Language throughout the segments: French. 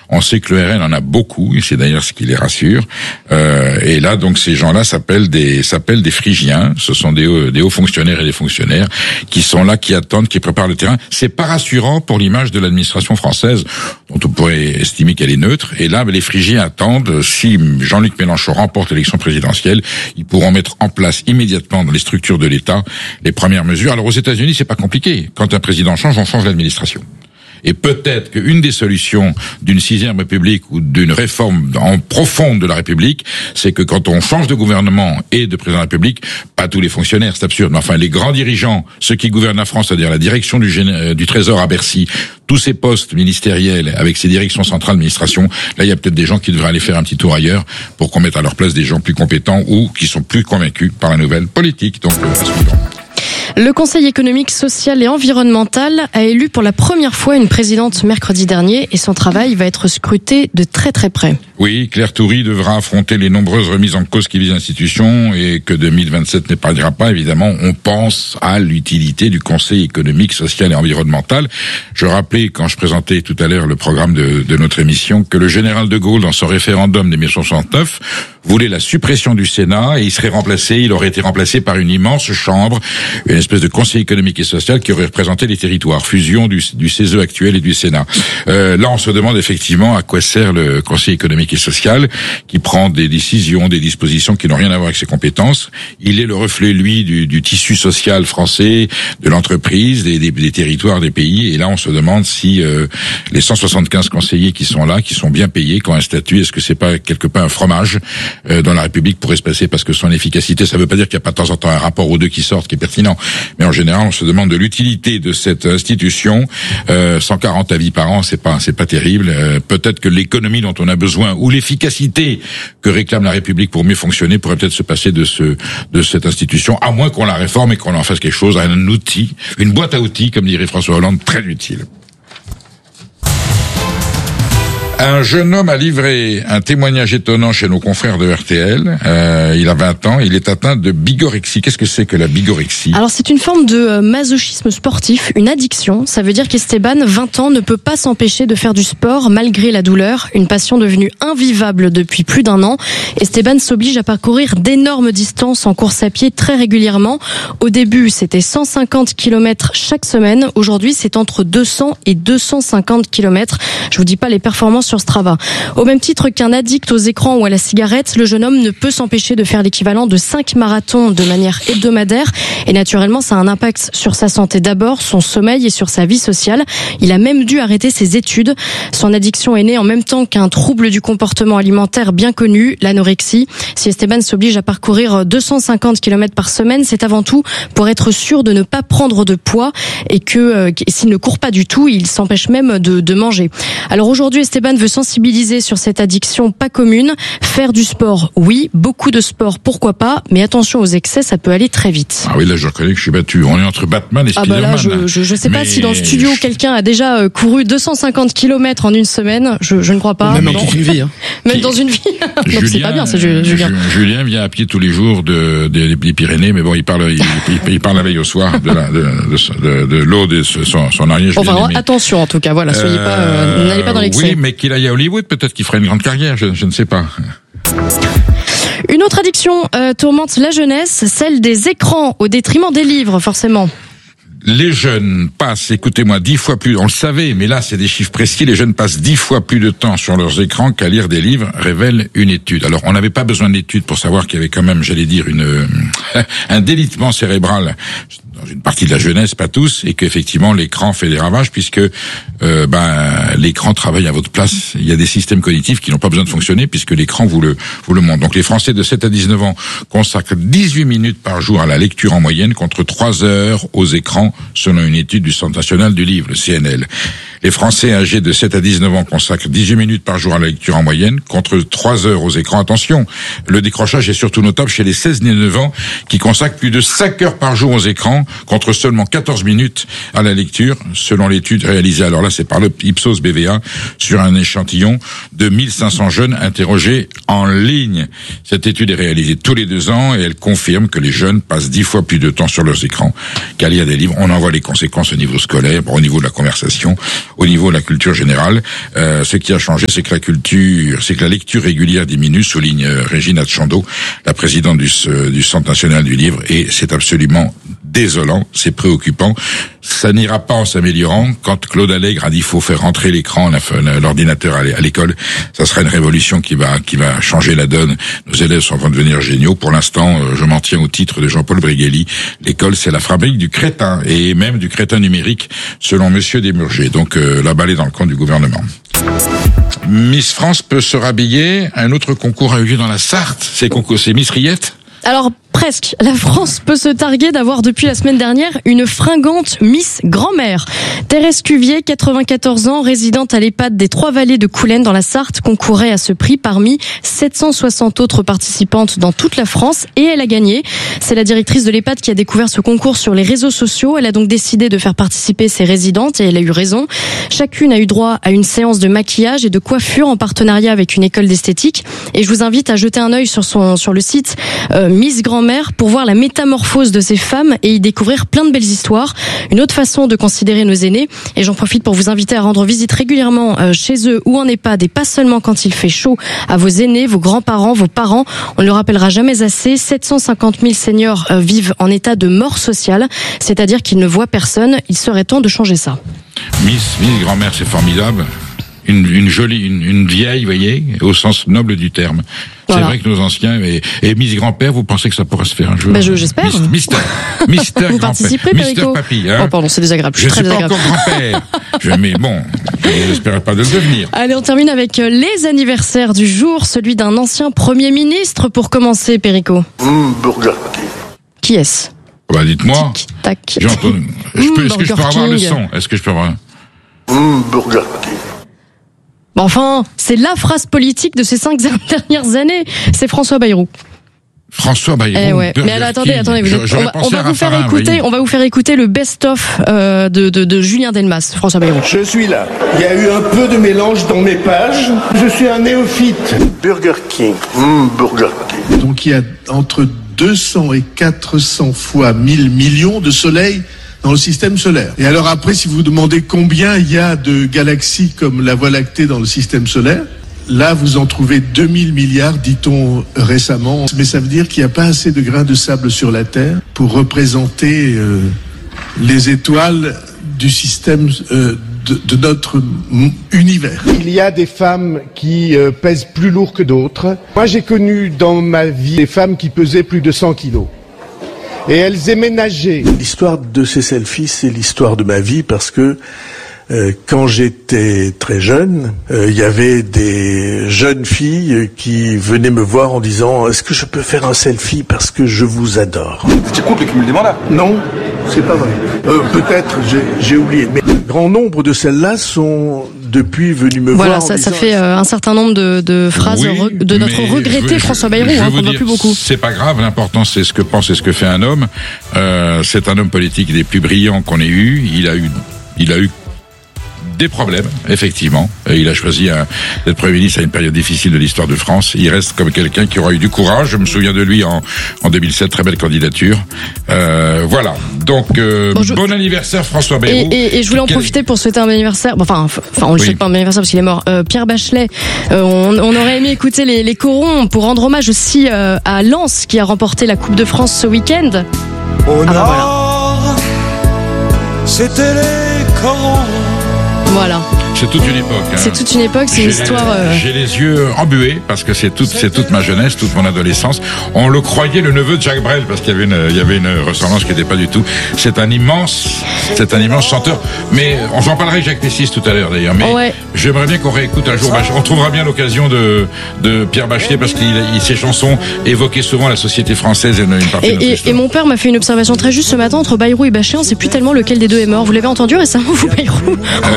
On sait que le RN en a beaucoup, et c'est d'ailleurs ce qui les rassure. Et là, donc, ces gens-là s'appellent des Phrygiens. Ce sont des hauts fonctionnaires et des fonctionnaires qui sont là, qui attendent, qui préparent le terrain. C'est pas rassurant pour l'image de l'administration française, dont on pourrait estimer qu'elle est neutre. Et là, les Phrygiens attendent, si Jean-Luc Mélenchon remporte l'élection présidentielle, ils pourront mettre en place immédiatement dans les structures de l'État les premières mesures. Alors aux États-Unis, c'est pas compliqué. Quand un président change, on change l'administration. Et peut-être qu'une des solutions d'une 6e République ou d'une réforme en profonde de la République, c'est que quand on change de gouvernement et de président de la République, pas tous les fonctionnaires, c'est absurde, mais enfin les grands dirigeants, ceux qui gouvernent la France, c'est-à-dire la direction du Trésor à Bercy, tous ces postes ministériels avec ces directions centrales d'administration, là il y a peut-être des gens qui devraient aller faire un petit tour ailleurs pour qu'on mette à leur place des gens plus compétents ou qui sont plus convaincus par la nouvelle politique. Donc, le Conseil économique, social et environnemental a élu pour la première fois une présidente mercredi dernier et son travail va être scruté de très très près. Oui, Claire Toury devra affronter les nombreuses remises en cause qui visent l'institution et que 2027 n'épargnera pas. Évidemment, on pense à l'utilité du Conseil économique, social et environnemental. Je rappelais, quand je présentais tout à l'heure le programme de notre émission, que le général de Gaulle, dans son référendum de 1969, voulait la suppression du Sénat et il aurait été remplacé par une immense chambre, une espèce de Conseil économique et social qui aurait représenté les territoires, fusion du CESE actuel et du Sénat. Là, on se demande effectivement à quoi sert le Conseil économique et social, qui prend des décisions, des dispositions qui n'ont rien à voir avec ses compétences. Il est le reflet, lui, du tissu social français, de l'entreprise, des territoires, des pays. Et là, on se demande si les 175 conseillers qui sont là, qui sont bien payés, qui ont un statut, est-ce que c'est pas quelque part un fromage dans la République pourrait se passer, parce que son efficacité, ça veut pas dire qu'il n'y a pas de temps en temps un rapport ou deux qui sortent qui est pertinent, mais en général on se demande de l'utilité de cette institution. 140 avis par an, c'est pas terrible. Peut-être que l'économie dont on a besoin ou l'efficacité que réclame la République pour mieux fonctionner pourrait peut-être se passer de cette institution, à moins qu'on la réforme et qu'on en fasse quelque chose, un outil, une boîte à outils, comme dirait François Hollande, très utile. Un jeune homme a livré un témoignage étonnant chez nos confrères de RTL. Il a 20 ans, il est atteint de bigorexie. Qu'est-ce que c'est que la bigorexie ? Alors c'est une forme de masochisme sportif, une addiction. Ça veut dire qu'Esteban, 20 ans, ne peut pas s'empêcher de faire du sport malgré la douleur. Une passion devenue invivable depuis plus d'1 an. Esteban s'oblige à parcourir d'énormes distances en course à pied très régulièrement. Au début, c'était 150 km chaque semaine. Aujourd'hui, c'est entre 200 et 250 km. Je vous dis pas les performances sur Strava. Au même titre qu'un addict aux écrans ou à la cigarette, le jeune homme ne peut s'empêcher de faire l'équivalent de 5 marathons de manière hebdomadaire. Et naturellement, ça a un impact sur sa santé d'abord, son sommeil et sur sa vie sociale. Il a même dû arrêter ses études. Son addiction est née en même temps qu'un trouble du comportement alimentaire bien connu, l'anorexie. Si Esteban s'oblige à parcourir 250 km par semaine, c'est avant tout pour être sûr de ne pas prendre de poids et que s'il ne court pas du tout, il s'empêche même de manger. Alors aujourd'hui, Esteban veut sensibiliser sur cette addiction pas commune. Faire du sport, oui. Beaucoup de sport, pourquoi pas. Mais attention aux excès, ça peut aller très vite. Ah oui, là, je reconnais que je suis battu. On est entre Batman et Spider-Man. Ah bah là, je sais pas si dans le studio, quelqu'un a déjà couru 250 km en une semaine. Je ne crois pas. Même dans une vie. Hein. Même dans une vie. Donc c'est pas bien, c'est Julien. Julien vient à pied tous les jours des Pyrénées, mais bon, il parle la veille au soir de l'eau de son arrière. Enfin, attention, en tout cas, voilà, soyez pas, n'allez pas dans l'excès. Oui, mais qu'il aille à Hollywood, peut-être qu'il ferait une grande carrière, je ne sais pas. Une autre addiction tourmente la jeunesse, celle des écrans au détriment des livres, forcément. Les jeunes passent, écoutez-moi, 10 fois plus, on le savait, mais là c'est des chiffres précis, les jeunes passent 10 fois plus de temps sur leurs écrans qu'à lire des livres, révèle une étude. Alors on n'avait pas besoin d'études pour savoir qu'il y avait quand même, j'allais dire, un délitement cérébral dans une partie de la jeunesse, pas tous, et qu'effectivement l'écran fait des ravages puisque l'écran travaille à votre place. Il y a des systèmes cognitifs qui n'ont pas besoin de fonctionner puisque l'écran vous le montre. Donc les Français de 7 à 19 ans consacrent 18 minutes par jour à la lecture en moyenne contre 3 heures aux écrans selon une étude du Centre national du livre, le CNL. Les Français âgés de 7 à 19 ans consacrent 18 minutes par jour à la lecture en moyenne contre 3 heures aux écrans. Attention, le décrochage est surtout notable chez les 16-19 ans qui consacrent plus de 5 heures par jour aux écrans contre seulement 14 minutes à la lecture, selon l'étude réalisée. Alors là, c'est par le Ipsos BVA sur un échantillon de 1500 jeunes interrogés en ligne. Cette étude est réalisée tous les 2 ans et elle confirme que les jeunes passent 10 fois plus de temps sur leurs écrans qu'à lire des livres. On en voit les conséquences au niveau scolaire, au niveau de la conversation, au niveau de la culture générale. Ce qui a changé, c'est que la lecture régulière diminue, souligne Régine Atchando, la présidente du Centre national du livre, et c'est absolument désolant, c'est préoccupant. Ça n'ira pas en s'améliorant. Quand Claude Allègre a dit qu'il faut faire rentrer l'écran, l'ordinateur à l'école, ça sera une révolution qui va changer la donne. Nos élèves sont en train de devenir géniaux. Pour l'instant, je m'en tiens au titre de Jean-Paul Brigelli. L'école, c'est la fabrique du crétin, et même du crétin numérique, selon Monsieur Desmurger. Donc, la balle est dans le camp du gouvernement. Miss France peut se rhabiller. Un autre concours a eu lieu dans la Sarthe. C'est Miss Riette? Alors, presque. La France peut se targuer d'avoir depuis la semaine dernière une fringante Miss Grand-mère. Thérèse Cuvier, 94 ans, résidente à l'EHPAD des Trois-Vallées de Coulennes dans la Sarthe, concourait à ce prix parmi 760 autres participantes dans toute la France, et elle a gagné. C'est la directrice de l'EHPAD qui a découvert ce concours sur les réseaux sociaux. Elle a donc décidé de faire participer ses résidentes, et elle a eu raison. Chacune a eu droit à une séance de maquillage et de coiffure en partenariat avec une école d'esthétique. Et je vous invite à jeter un œil sur le site Miss Grand-mère pour voir la métamorphose de ces femmes et y découvrir plein de belles histoires. Une autre façon de considérer nos aînés, et j'en profite pour vous inviter à rendre visite régulièrement chez eux ou en EHPAD, et pas seulement quand il fait chaud, à vos aînés, vos grands-parents, vos parents. On ne le rappellera jamais assez, 750 000 seniors vivent en état de mort sociale, c'est-à-dire qu'ils ne voient personne. Il serait temps de changer ça. Miss Grand-mère, c'est formidable. Une vieille, vous voyez, au sens noble du terme. Voilà. C'est vrai que nos anciens, et Miss Grand-père, vous pensez que ça pourra se faire un jour? J'espère. Mister Vous participerez, Mister Papy, hein? Oh, pardon, c'est désagréable. Je suis pas encore grand-père. Mais bon, je n'espère pas de le devenir. Allez, on termine avec les anniversaires du jour, celui d'un ancien Premier ministre pour commencer, Perico. Burger King. Qui est-ce? Bah, dites-moi. Tic-tac. Est-ce que je peux avoir le son? Est-ce que je peux avoir Burger King. Enfin, c'est la phrase politique de ces 5 dernières années. C'est François Bayrou. François Bayrou. Ouais. Mais alors, attendez, on va vous faire écouter le best-of de Julien Delmas, François Bayrou. Je suis là. Il y a eu un peu de mélange dans mes pages. Je suis un néophyte. Burger King. Burger King. Donc il y a entre 200 et 400 fois 1000 millions de soleils dans le système solaire. Et alors après, si vous demandez combien il y a de galaxies comme la Voie lactée dans le système solaire, là, vous en trouvez 2000 milliards, dit-on récemment. Mais ça veut dire qu'il n'y a pas assez de grains de sable sur la Terre pour représenter les étoiles du système de notre univers. Il y a des femmes qui pèsent plus lourd que d'autres. Moi, j'ai connu dans ma vie des femmes qui pesaient plus de 100 kilos. Et elles aimaient nager. L'histoire de ces selfies, c'est l'histoire de ma vie parce que quand j'étais très jeune, il y avait des jeunes filles qui venaient me voir en disant « Est-ce que je peux faire un selfie parce que je vous adore ?» Vous étiez contre le cumul des mandats? Non, c'est pas vrai. Peut-être, j'ai oublié. Mais grand nombre de celles-là sont depuis venues me voir en disant... Voilà, ça fait un certain nombre de phrases de notre regretté François Bayrou, qu'on ne voit plus beaucoup. C'est pas grave, l'important c'est ce que pense et ce que fait un homme. C'est un homme politique des plus brillants qu'on ait eu. Il a eu des problèmes, effectivement. Il a choisi d'être Premier ministre à une période difficile de l'histoire de France. Il reste comme quelqu'un qui aura eu du courage. Je me souviens de lui en 2007, très belle candidature. Voilà. Donc, bon anniversaire François Bayrou. Et je voulais en profiter pour souhaiter un bon anniversaire. Enfin, on le souhaite pas un bon anniversaire parce qu'il est mort. Pierre Bachelet. On aurait aimé écouter les corons pour rendre hommage aussi à Lens qui a remporté la Coupe de France ce week-end. Au nord, c'était les corons. Voilà. C'est toute une époque. Hein. C'est toute une époque, c'est une histoire... J'ai les yeux embués, parce que c'est toute ma jeunesse, toute mon adolescence. On le croyait le neveu de Jacques Brel, parce qu'il y avait une ressemblance qui n'était pas du tout. C'est un immense chanteur. Mais on en parlera avec Jacques Pessis tout à l'heure, d'ailleurs. Mais j'aimerais bien qu'on réécoute un jour. On trouvera bien l'occasion de Pierre Bachelet, parce que ses chansons évoquaient souvent la société française et une partie de notre histoire. Et mon père m'a fait une observation très juste ce matin entre Bayrou et Bachelet. On ne sait plus tellement lequel des deux est mort. Vous l'avez entendu récemment, vous, Bayrou?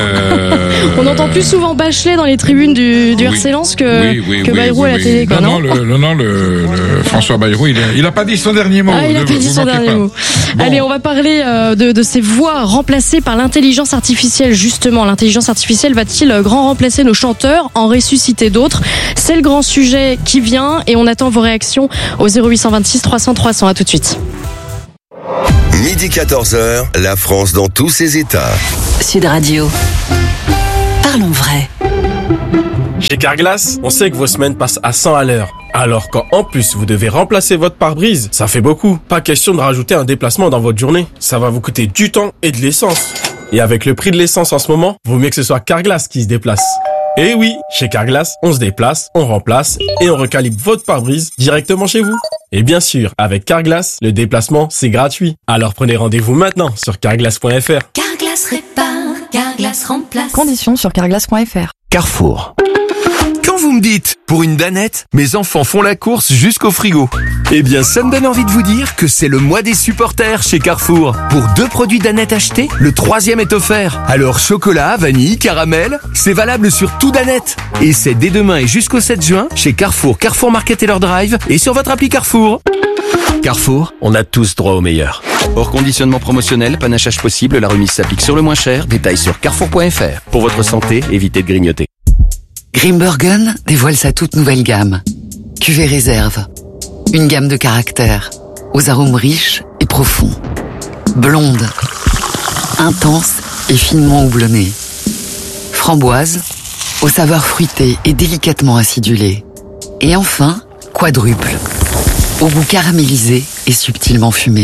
On entend plus souvent Bachelet dans les tribunes du RC Lens que Bayrou à la télé. Quoi, non, le François Bayrou, il a pas dit son dernier mot. Il a pas dit son dernier mot. Bon. Allez, on va parler de ces voix remplacées par l'intelligence artificielle. Justement, l'intelligence artificielle va-t-il grand remplacer nos chanteurs, en ressusciter d'autres? C'est le grand sujet qui vient et on attend vos réactions au 0826 300 300. À tout de suite. Midi 14h, la France dans tous ses états. Sud Radio. Parlons vrai. Chez Carglass, on sait que vos semaines passent à 100 à l'heure. Alors quand en plus vous devez remplacer votre pare-brise, ça fait beaucoup. Pas question de rajouter un déplacement dans votre journée. Ça va vous coûter du temps et de l'essence. Et avec le prix de l'essence en ce moment, vaut mieux que ce soit Carglass qui se déplace. Et oui, chez Carglass, on se déplace, on remplace et on recalibre votre pare-brise directement chez vous. Et bien sûr, avec Carglass, le déplacement, c'est gratuit. Alors prenez rendez-vous maintenant sur carglass.fr. Carglass répare, Carglass remplace. Conditions sur carglass.fr. Carrefour. Quand vous me dites, pour une danette, mes enfants font la course jusqu'au frigo. Eh bien, ça me donne envie de vous dire que c'est le mois des supporters chez Carrefour. Pour 2 produits Danette achetés, le 3e est offert. Alors, chocolat, vanille, caramel, c'est valable sur tout Danette. Et c'est dès demain et jusqu'au 7 juin, chez Carrefour, Carrefour Market et leur drive, et sur votre appli Carrefour. Carrefour, on a tous droit au meilleur. Hors conditionnement promotionnel, panachage possible, la remise s'applique sur le moins cher. Détails sur carrefour.fr. Pour votre santé, évitez de grignoter. Grimbergen dévoile sa toute nouvelle gamme. Cuvée réserve. Une gamme de caractères, aux arômes riches et profonds. Blonde, intense et finement houblonnée. Framboise, aux saveurs fruitées et délicatement acidulées. Et enfin, quadruple, au goût caramélisé et subtilement fumé.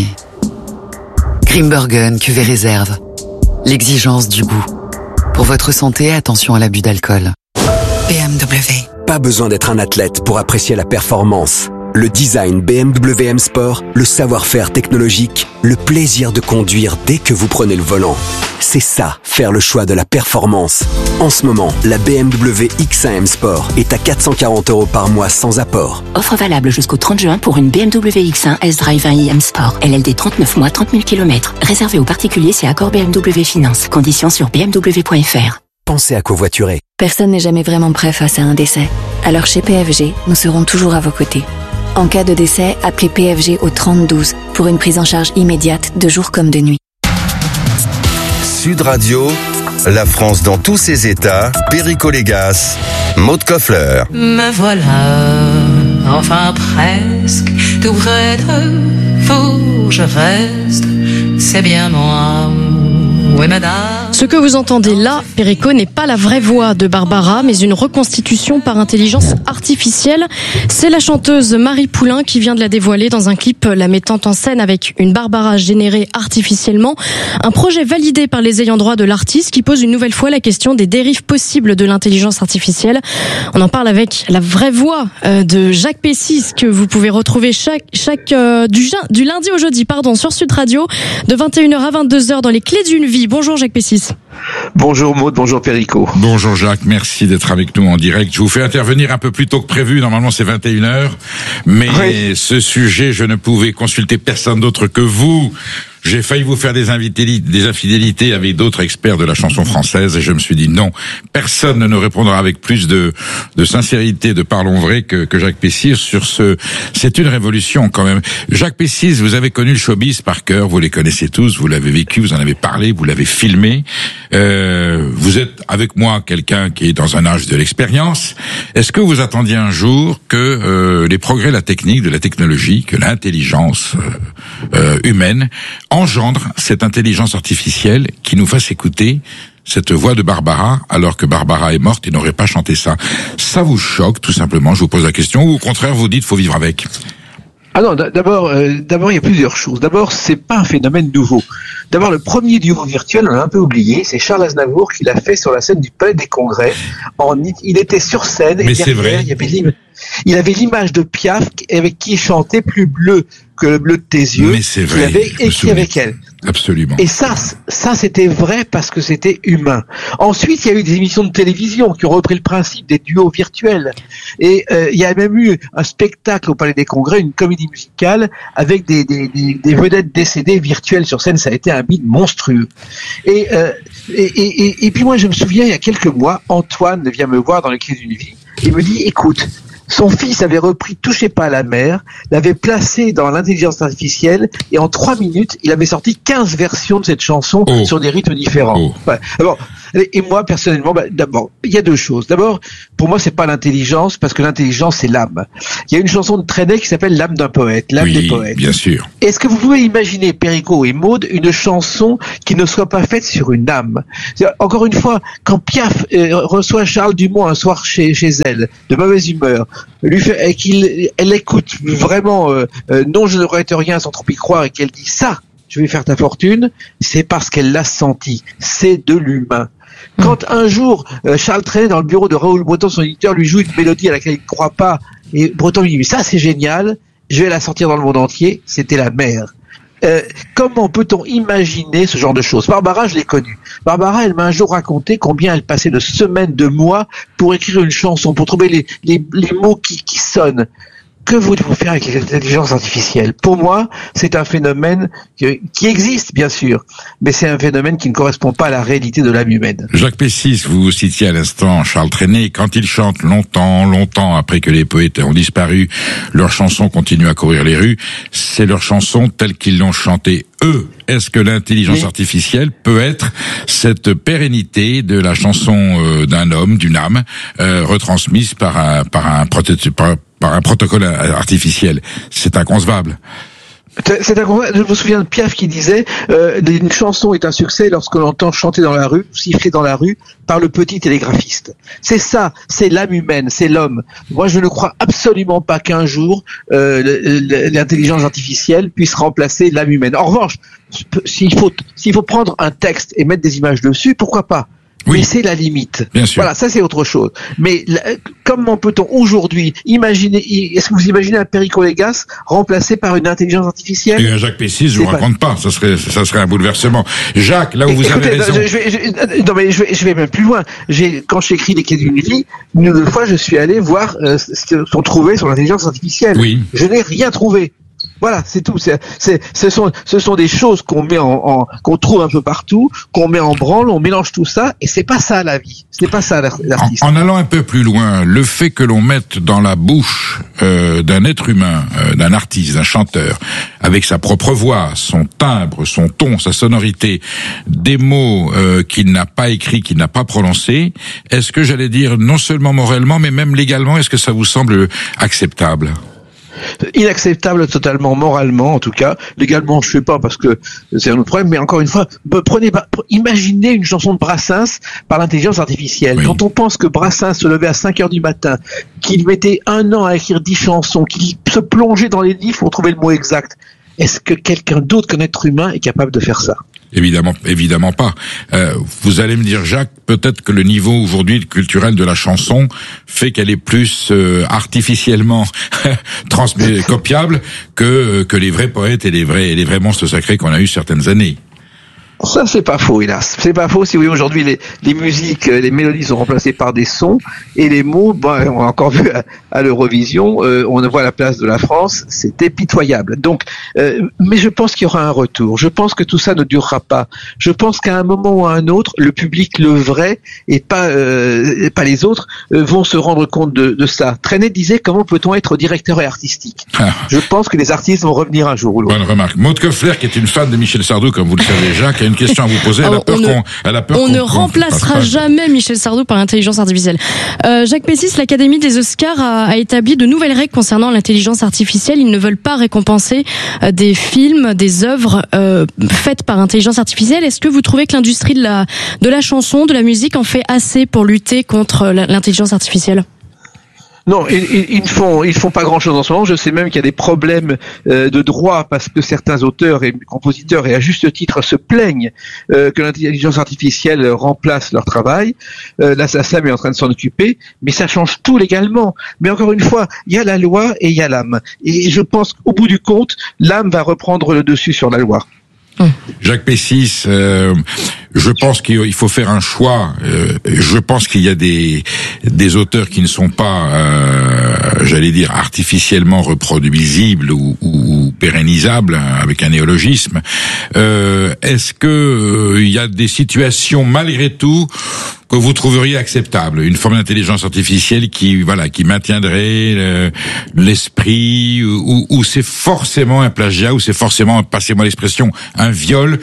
Grimbergen cuvée réserve. L'exigence du goût. Pour votre santé, attention à l'abus d'alcool. BMW. Pas besoin d'être un athlète pour apprécier la performance. Le design BMW M Sport, le savoir-faire technologique, le plaisir de conduire dès que vous prenez le volant. C'est ça, faire le choix de la performance. En ce moment, la BMW X1 M Sport est à 440 € par mois sans apport. Offre valable jusqu'au 30 juin pour une BMW X1 S-Drive 1i M Sport. LLD 39 mois, 30 000 km. Réservé aux particuliers, c'est accord BMW Finance. Conditions sur bmw.fr. Pensez à covoiturer. Personne n'est jamais vraiment prêt face à un décès. Alors chez PFG, nous serons toujours à vos côtés. En cas de décès, appelez PFG au 3012 pour une prise en charge immédiate de jour comme de nuit. Sud Radio, la France dans tous ses états, Perico Légas, Maud Koffler. Me voilà, enfin presque, tout près de vous, je reste, c'est bien moi. Oui, madame. Ce que vous entendez là, Perico, n'est pas la vraie voix de Barbara, mais une reconstitution par intelligence artificielle. C'est la chanteuse Marie Poulain qui vient de la dévoiler dans un clip, la mettant en scène avec une Barbara générée artificiellement. Un projet validé par les ayants droit de l'artiste qui pose une nouvelle fois la question des dérives possibles de l'intelligence artificielle. On en parle avec la vraie voix de Jacques Pessis, que vous pouvez retrouver du lundi au jeudi, sur Sud Radio, de 21h à 22h dans les Clés d'une vie. Bonjour Jacques Pessis. Bonjour Maud, bonjour Perico. Bonjour Jacques, merci d'être avec nous en direct. Je vous fais intervenir un peu plus tôt que prévu, normalement c'est 21h, mais oui. Ce sujet, je ne pouvais consulter personne d'autre que vous. J'ai failli vous faire des infidélités avec d'autres experts de la chanson française et je me suis dit non, personne ne nous répondra avec plus de sincérité, de parlons vrai que Jacques Pessis sur c'est une révolution quand même. Jacques Pessis, vous avez connu le showbiz par cœur, vous les connaissez tous, vous l'avez vécu, vous en avez parlé, vous l'avez filmé. Vous êtes avec moi quelqu'un qui est dans un âge de l'expérience. Est-ce que vous attendiez un jour que les progrès de la technique, de la technologie, que l'intelligence humaine engendre cette intelligence artificielle qui nous fasse écouter cette voix de Barbara, alors que Barbara est morte, il n'aurait pas chanté ça. Ça vous choque, tout simplement, je vous pose la question, ou au contraire, vous dites, faut vivre avec? Ah non, d'abord, il y a plusieurs choses. D'abord, c'est pas un phénomène nouveau. D'abord, le premier duo virtuel, on l'a un peu oublié, c'est Charles Aznavour qui l'a fait sur la scène du Palais des Congrès. Il était sur scène, mais et derrière, il avait l'image de Piaf avec qui il chantait Plus bleu que le bleu de tes yeux. Mais c'est vrai. Qu'il avait écrit avec elle. Absolument. Et ça c'était vrai parce que c'était humain. Ensuite, il y a eu des émissions de télévision qui ont repris le principe des duos virtuels. Et il y a même eu un spectacle au Palais des Congrès, une comédie musicale avec des vedettes décédées virtuelles sur scène. Ça a été un bide monstrueux. Et puis moi, je me souviens, il y a quelques mois, Antoine vient me voir dans les Clés d'une vie et me dit, écoute, Son fils avait repris Touchez pas à la mer, l'avait placé dans l'intelligence artificielle, et en 3 minutes, il avait sorti 15 versions de cette chanson sur des rythmes différents. Ouais. Alors, et moi, personnellement, d'abord, il y a 2 choses. D'abord, pour moi, c'est pas l'intelligence, parce que l'intelligence, c'est l'âme. Il y a une chanson de Trenet qui s'appelle L'âme d'un poète, l'âme des poètes. Bien sûr. Est-ce que vous pouvez imaginer, Perico et Maude, une chanson qui ne soit pas faite sur une âme? Encore une fois, quand Piaf reçoit Charles Dumont un soir chez elle, de mauvaise humeur, elle écoute vraiment non, je ne regrette rien sans trop y croire, et qu'elle dit ça, je vais faire ta fortune, c'est parce qu'elle l'a senti. C'est de l'humain. Quand un jour, Charles Trenet, dans le bureau de Raoul Breton, son éditeur, lui joue une mélodie à laquelle il ne croit pas, et Breton lui dit, ça c'est génial, je vais la sortir dans le monde entier, c'était la mer. Comment peut-on imaginer ce genre de choses? Barbara, je l'ai connue. Barbara, elle m'a un jour raconté combien elle passait de semaines, de mois pour écrire une chanson, pour trouver les mots qui sonnent. Que voulez-vous faire avec l'intelligence artificielle? Pour moi, c'est un phénomène qui existe, bien sûr, mais c'est un phénomène qui ne correspond pas à la réalité de l'âme humaine. Jacques Pessis, vous citiez à l'instant Charles Trenet, quand il chante longtemps après que les poètes ont disparu, leurs chansons continuent à courir les rues, c'est leurs chansons telles qu'ils l'ont chantées eux. Est-ce que l'intelligence artificielle peut être cette pérennité de la chanson d'un homme, d'une âme, retransmise par un protocole artificiel? C'est inconcevable. Je me souviens de Piaf qui disait une chanson est un succès lorsque l'on entend chanter dans la rue, siffler dans la rue par le petit télégraphiste. C'est ça, c'est l'âme humaine, c'est l'homme. Moi, je ne crois absolument pas qu'un jour l'intelligence artificielle puisse remplacer l'âme humaine. En revanche, s'il faut prendre un texte et mettre des images dessus, pourquoi pas? Oui. Mais c'est la limite. Bien sûr. Voilà, ça c'est autre chose. Mais comment peut-on aujourd'hui imaginer, est-ce que vous imaginez un Perico Légas remplacé par une intelligence artificielle? Et un Jacques Pessis, je vous raconte pas, ça serait un bouleversement. Jacques, là où vous avez raison. Je vais même plus loin. Quand j'écris Les Quais d'une vie, une fois je suis allé voir ce qu'on trouvait sur l'intelligence artificielle. Oui. Je n'ai rien trouvé. Voilà, c'est tout. Ce sont des choses qu'on met qu'on trouve un peu partout, qu'on met en branle, on mélange tout ça, et c'est pas ça la vie. C'est pas ça l'artiste. En allant un peu plus loin, le fait que l'on mette dans la bouche d'un être humain, d'un artiste, d'un chanteur, avec sa propre voix, son timbre, son ton, sa sonorité, des mots qu'il n'a pas écrits, qu'il n'a pas prononcés, est-ce que j'allais dire non seulement moralement, mais même légalement, est-ce que ça vous semble acceptable? Inacceptable totalement, moralement en tout cas. Légalement je sais pas parce que c'est un autre problème, mais encore une fois, imaginez une chanson de Brassens par l'intelligence artificielle. Oui. Quand on pense que Brassens se levait à 5h du matin, qu'il mettait 1 an à écrire 10 chansons, qu'il se plongeait dans les livres pour trouver le mot exact, est-ce que quelqu'un d'autre qu'un être humain est capable de faire ça? Évidemment pas. Vous allez me dire, Jacques, peut-être que le niveau aujourd'hui culturel de la chanson fait qu'elle est plus artificiellement copiable que les vrais poètes et les vrais monstres sacrés qu'on a eu certaines années. Ça, c'est pas faux, hélas. C'est pas faux. Si vous voyez, aujourd'hui, les musiques, les mélodies sont remplacées par des sons, et les mots, on a encore vu à l'Eurovision, on voit la place de la France, c'était pitoyable. Donc, mais je pense qu'il y aura un retour. Je pense que tout ça ne durera pas. Je pense qu'à un moment ou à un autre, le public, le vrai, et pas les autres, vont se rendre compte de ça. Trenet disait, comment peut-on être directeur et artistique? Je pense que les artistes vont revenir un jour ou l'autre. Bonne remarque. Maude Koffler, qui est une fan de Michel Sardou, comme vous le savez, Jacques, une question à vous poser. On ne remplacera jamais Michel Sardou par l'intelligence artificielle. Jacques Pessis, l'Académie des Oscars a établi de nouvelles règles concernant l'intelligence artificielle. Ils ne veulent pas récompenser des films, des œuvres faites par intelligence artificielle. Est-ce que vous trouvez que l'industrie de la chanson, de la musique en fait assez pour lutter contre l'intelligence artificielle? Non, ils ne font pas grand-chose en ce moment. Je sais même qu'il y a des problèmes de droit parce que certains auteurs et compositeurs, et à juste titre, se plaignent que l'intelligence artificielle remplace leur travail. La SACEM est en train de s'en occuper, mais ça change tout légalement. Mais encore une fois, il y a la loi et il y a l'âme. Et je pense qu'au bout du compte, l'âme va reprendre le dessus sur la loi. Jacques Pessis, je pense qu'il faut faire un choix. Je pense qu'il y a des auteurs qui ne sont pas j'allais dire artificiellement reproduisible ou pérennisable, avec un néologisme. Est-ce que il y a des situations malgré tout que vous trouveriez acceptable, une forme d'intelligence artificielle qui maintiendrait l'esprit, ou c'est forcément un plagiat, ou c'est forcément, passez-moi l'expression, un viol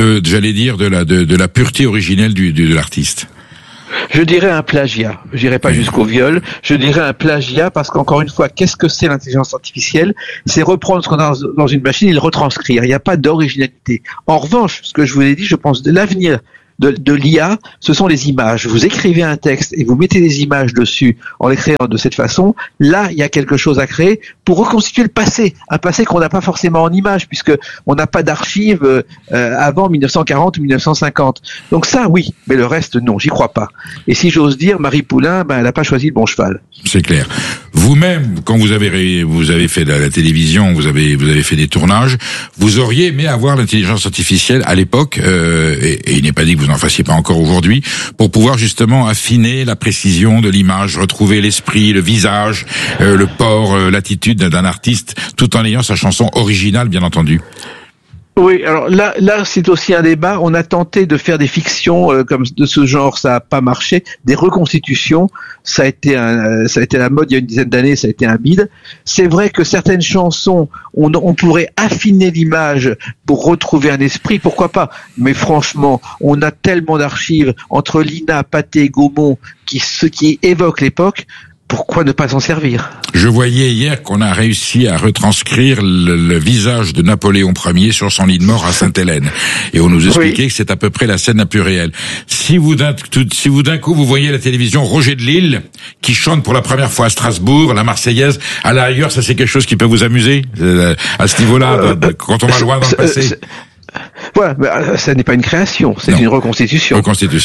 de la pureté originelle de l'artiste? Je dirais un plagiat. Je dirais pas jusqu'au viol. Je dirais un plagiat parce qu'encore une fois, qu'est-ce que c'est l'intelligence artificielle? C'est reprendre ce qu'on a dans une machine et le retranscrire. Il n'y a pas d'originalité. En revanche, ce que je vous ai dit, je pense de l'avenir de l'IA, ce sont les images. Vous écrivez un texte et vous mettez des images dessus en l'écrivant de cette façon. Là, il y a quelque chose à créer pour reconstituer le passé. Un passé qu'on n'a pas forcément en images puisque on n'a pas d'archives avant 1940 ou 1950. Donc ça, oui, mais le reste, non, j'y crois pas. Et si j'ose dire, Marie Poulain, elle n'a pas choisi le bon cheval. C'est clair. Vous-même, quand vous avez fait de la télévision, vous avez fait des tournages, vous auriez aimé avoir l'intelligence artificielle à l'époque, et il n'est pas dit que vous n'en fassiez pas encore aujourd'hui, pour pouvoir justement affiner la précision de l'image, retrouver l'esprit, le visage, le port, l'attitude d'un artiste, tout en ayant sa chanson originale, bien entendu. Oui, alors là, c'est aussi un débat. On a tenté de faire des fictions comme de ce genre, ça a pas marché. Des reconstitutions, ça a été la mode il y a une dizaine d'années, ça a été un bide. C'est vrai que certaines chansons, on pourrait affiner l'image pour retrouver un esprit, pourquoi pas. Mais franchement, on a tellement d'archives entre Lina, Pathé, Gaumont qui évoquent l'époque. Pourquoi ne pas s'en servir? Je voyais hier qu'on a réussi à retranscrire le visage de Napoléon Ier sur son lit de mort à Sainte-Hélène. Et on nous expliquait que c'est à peu près la scène la plus réelle. Si vous d'un coup vous voyez à la télévision Roger de Lille qui chante pour la première fois à Strasbourg la Marseillaise, à la rigueur, ça c'est quelque chose qui peut vous amuser à ce niveau-là, quand on va loin dans le passé. Voilà, mais ça n'est pas une création, c'est une reconstitution.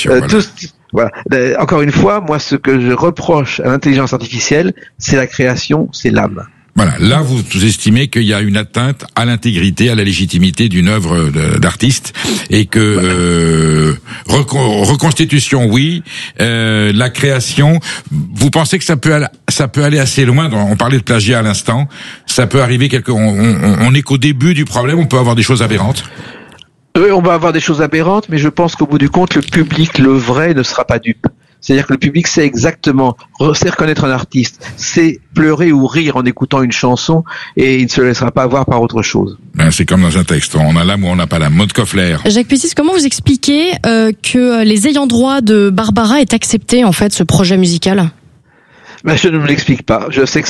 Voilà. Encore une fois, moi, ce que je reproche à l'intelligence artificielle, c'est la création, c'est l'âme. Voilà, là vous estimez qu'il y a une atteinte à l'intégrité, à la légitimité d'une œuvre d'artiste, et que reconstitution oui, la création, vous pensez que ça peut aller assez loin. On parlait de plagiat à l'instant, ça peut arriver on est qu'au début du problème, on peut avoir des choses aberrantes. Oui, on va avoir des choses aberrantes, mais je pense qu'au bout du compte, le public, le vrai, ne sera pas dupe. C'est-à-dire que le public sait exactement, sait reconnaître un artiste, sait pleurer ou rire en écoutant une chanson, et il ne se laissera pas avoir par autre chose. C'est comme dans un texte, on a l'âme ou on n'a pas l'âme. Maud Koffler. Jacques Pessis, comment vous expliquez que les ayants droit de Barbara aient accepté en fait ce projet musical? Je ne me l'explique pas. Je sais que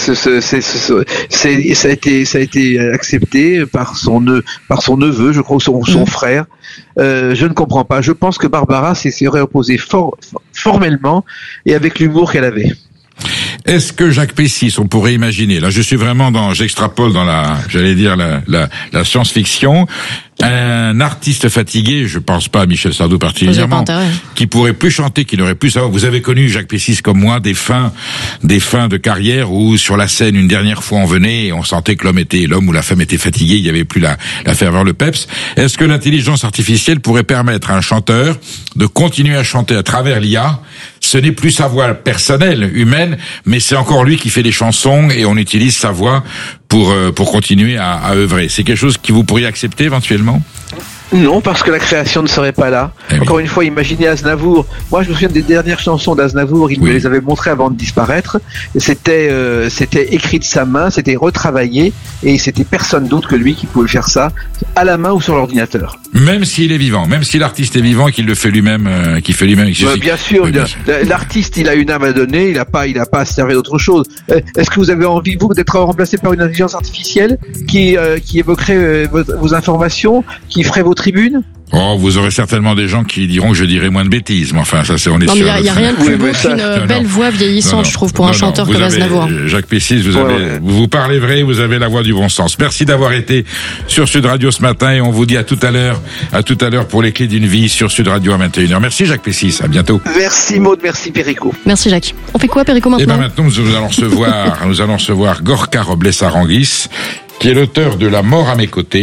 ça a été accepté par son neveu, je crois, ou son frère. Je ne comprends pas. Je pense que Barbara s'y serait opposée formellement et avec l'humour qu'elle avait. Est-ce que Jacques Pessis, on pourrait imaginer, là je suis vraiment j'extrapole dans la science-fiction, un artiste fatigué, je pense pas à Michel Sardou particulièrement, qui pourrait plus chanter, qui n'aurait plus savoir. Vous avez connu Jacques Pessis comme moi des fins de carrière où sur la scène une dernière fois on venait et on sentait que l'homme ou la femme était fatigué, il y avait plus la ferveur, le peps. Est-ce que l'intelligence artificielle pourrait permettre à un chanteur de continuer à chanter à travers l'IA? Ce n'est plus sa voix personnelle, humaine, mais c'est encore lui qui fait les chansons et on utilise sa voix pour continuer à œuvrer. C'est quelque chose que vous pourriez accepter éventuellement? Non, parce que la création ne serait pas là. Encore une fois, imaginez Aznavour. Moi, je me souviens des dernières chansons d'Aznavour. Il me les avait montrées avant de disparaître. C'était écrit de sa main, c'était retravaillé, et c'était personne d'autre que lui qui pouvait faire ça à la main ou sur l'ordinateur. Même s'il est vivant, même si l'artiste est vivant, qu'il le fait lui-même, bien sûr, l'artiste, il a une âme à donner. Il a pas à se servir d'autre chose. Est-ce que vous avez envie, vous, d'être remplacé par une intelligence artificielle qui évoquerait vos informations, qui ferait vos tribunes? Oh, vous aurez certainement des gens qui diront que je dirai moins de bêtises, mais enfin, ça, on est sûr. Non, mais il y a rien de plus beau qu'une belle voix vieillissante, je trouve, pour un chanteur comme Aznavour. Jacques Pessis, vous parlez vrai, vous avez la voix du bon sens. Merci d'avoir été sur Sud Radio ce matin, et on vous dit à tout à l'heure pour les clés d'une vie sur Sud Radio à 21h. Merci Jacques Pessis, à bientôt. Merci Maud, merci Perico. Merci Jacques. On fait quoi, Perico, maintenant? Maintenant, nous allons recevoir Gorka Robles-Aranguis, qui est l'auteur de La mort à mes côtés,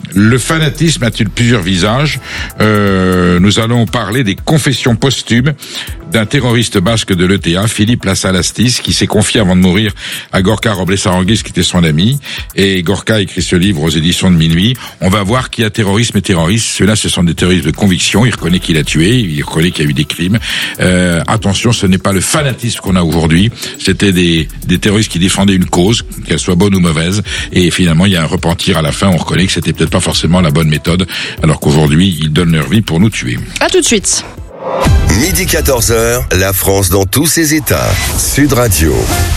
Le fanatisme a-t-il plusieurs visages? Nous allons parler des confessions posthumes d'un terroriste basque de l'ETA, Philippe Lassalastis, qui s'est confié avant de mourir à Gorka Robles-Aranguiz, qui était son ami. Et Gorka a écrit ce livre aux éditions de Minuit. On va voir qu'il y a terrorisme et terroriste. Ceux-là, ce sont des terroristes de conviction. Il reconnaît qu'il a tué, il reconnaît qu'il y a eu des crimes. Attention, ce n'est pas le fanatisme qu'on a aujourd'hui. C'était des terroristes qui défendaient une cause, qu'elle soit bonne ou mauvaise. Et finalement, il y a un repentir à la fin. On reconnaît que c'était peut-être pas forcément la bonne méthode, alors qu'aujourd'hui, ils donnent leur vie pour nous tuer. À tout de suite. Midi 14h, la France dans tous ses états. Sud Radio.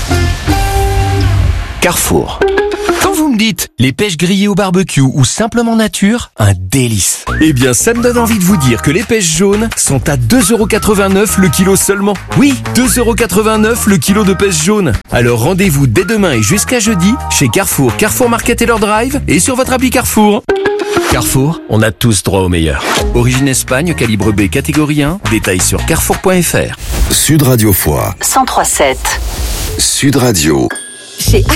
Carrefour. Quand vous me dites les pêches grillées au barbecue ou simplement nature, un délice. Eh bien, ça me donne envie de vous dire que les pêches jaunes sont à 2,89€ le kilo seulement. Oui, 2,89€ le kilo de pêche jaune. Alors rendez-vous dès demain et jusqu'à jeudi chez Carrefour, Carrefour Market Taylor Drive et sur votre appli Carrefour. Carrefour, on a tous droit au meilleur. Origine Espagne, calibre B, catégorie 1. Détails sur carrefour.fr. Sud Radio Foix. 103.7. Sud Radio. Chez